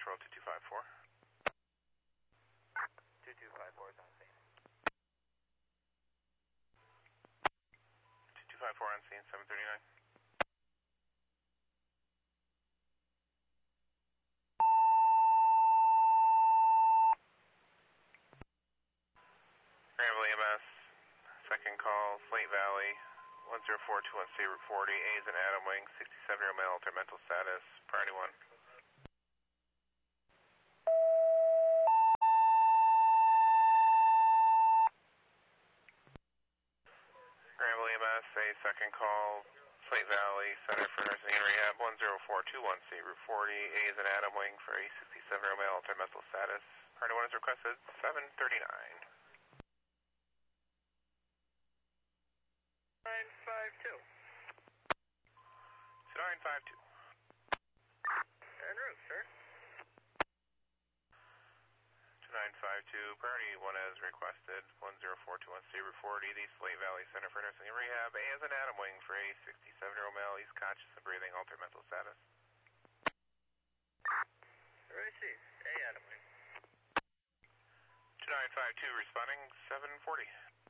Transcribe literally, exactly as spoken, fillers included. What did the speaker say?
Patrol two two five four. two two five four is on scene. two two five four on scene, seven thirty-nine. Granville E M S, second call, Slate Valley, one zero four two one C Route forty, A is an Adam Wing, sixty-seven-year-old male, altered mental status, priority one. Granville E M S, a second call, Slate Valley, Center for Nursing and Rehab, one zero four two one C Route forty, A is an Adam Wing for a sixty-seven-year-old male, altered mental status, priority one is requested, seven thirty-nine. nine five two. nine five two. En route, sir. nine five two, priority one as requested, one zero four two one C Route forty, the Slate Valley Center for Nursing and Rehab, A is an Adam Wing for a sixty-seven-year-old male, he's conscious and breathing, altered mental status. Received. A Adam Wing. two nine five two responding, seven forty.